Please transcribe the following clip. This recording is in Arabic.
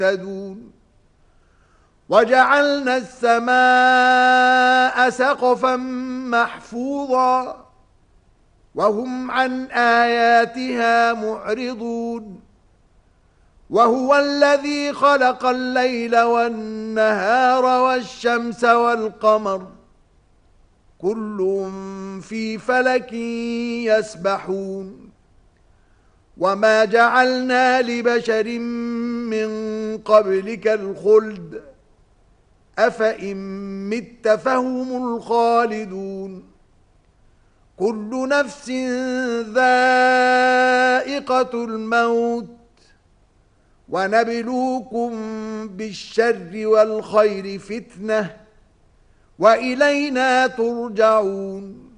مهتدون وجعلنا السماء سقفا محفوظا وهم عن آياتها معرضون وهو الذي خلق الليل والنهار والشمس والقمر كل في فلك يسبحون وما جعلنا لبشر من قبلك الخلد أفإن مت فهم الخالدون كل نفس ذائقة الموت ونبلوكم بالشر والخير فتنة وإلينا ترجعون